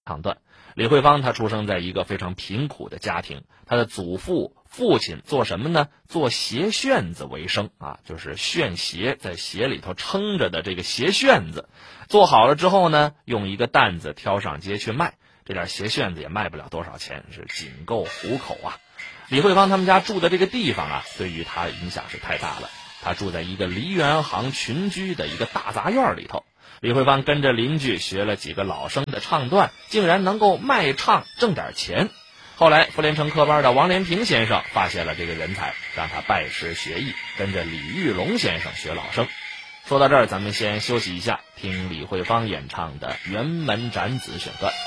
唱段。李慧芳她出生在一个非常贫苦的家庭，她的祖父、父亲做什么呢？做鞋楦子为生啊，就是楦鞋，在鞋里头撑着的这个鞋楦子，做好了之后呢，用一个担子挑上街去卖，这点鞋楦子也卖不了多少钱，是仅够糊口啊。李慧芳他们家住的这个地方啊，对于她影响是太大了。她住在一个梨园行群居的一个大杂院里头。李慧芳跟着邻居学了几个老生的唱段，竟然能够卖唱挣点钱。后来傅连城科班的王连平先生发现了这个人才，让他拜师学艺，跟着李玉龙先生学老生。说到这儿，咱们先休息一下，听李慧芳演唱的《辕门斩子》选段。